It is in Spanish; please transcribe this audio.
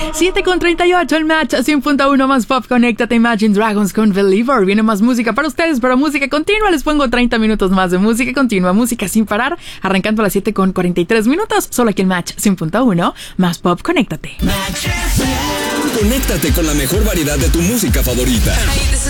7:38 el match, 100.1 más pop. Conéctate, Imagine Dragons con Believer. Viene más música para ustedes, pero música continua. Les pongo 30 minutos más de música continua, música sin parar, arrancando a las 7:43, solo aquí el match 100.1 más pop. Conéctate. Conéctate con la mejor variedad de tu música favorita.